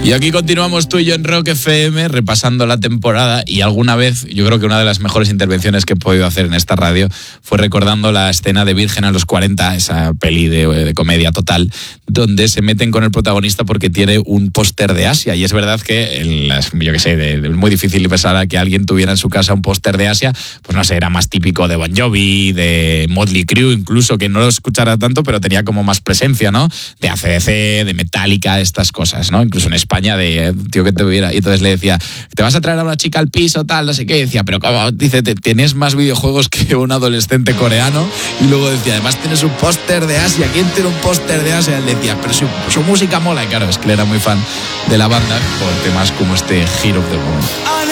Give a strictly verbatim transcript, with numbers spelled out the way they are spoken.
Y aquí continuamos tú y yo en Rock F M repasando la temporada, y alguna vez yo creo que una de las mejores intervenciones que he podido hacer en esta radio fue recordando la escena de Virgen a los cuarenta, esa peli de, de comedia total, donde se meten con el protagonista porque tiene un póster de Asia. Y es verdad que, el, yo qué sé, de, de, muy difícil pensar a que alguien tuviera en su casa un póster de Asia, pues no sé, era más típico de Bon Jovi, de Motley Crue, incluso, que no lo escuchara tanto, pero tenía como más presencia, ¿no? De A C D C, de Metallica, estas cosas, ¿no? Incluso en España, de tío que te hubiera. Y entonces le decía, ¿te vas a traer a una chica al piso, tal, no sé qué? Y decía, pero ¿cómo? Dice, tienes más videojuegos que un adolescente coreano. Y luego decía, además tienes un póster de Asia. ¿Quién tiene un póster de Asia? Él decía, pero su, su música mola. Y claro, es que él era muy fan de la banda por temas como este Hero of the Moment.